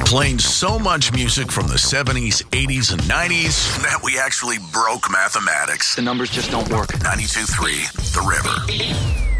Playing so much music from the 70s, 80s, and 90s that we actually broke mathematics. The numbers just don't work. 92.3 The River.